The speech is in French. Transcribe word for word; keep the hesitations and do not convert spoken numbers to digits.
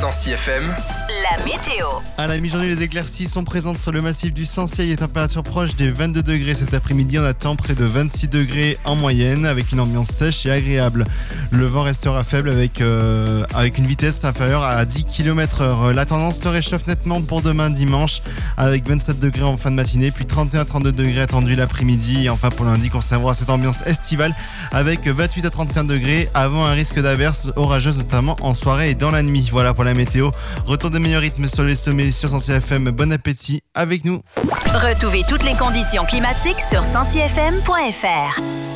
Sancy F M, la météo. À la mi-journée, les éclaircies sont présentes sur le massif du Sancy. Les températures proches des vingt-deux degrés cet après-midi. On attend près de vingt-six degrés en moyenne, avec une ambiance sèche et agréable. Le vent restera faible avec, euh, avec une vitesse inférieure à dix kilomètres heure. La tendance se réchauffe nettement pour demain dimanche, avec vingt-sept degrés en fin de matinée, puis trente et un à trente-deux degrés attendus l'après-midi. Et enfin pour lundi, conservera cette ambiance estivale avec vingt-huit à trente et un degrés, avant un risque d'averses orageuses, notamment en soirée et dans la nuit. Voilà pour la météo. Retour des meilleurs rythmes sur les sommets sur Sancy F M. Bon appétit avec nous. Retrouvez toutes les conditions climatiques sur sancy f m point f r.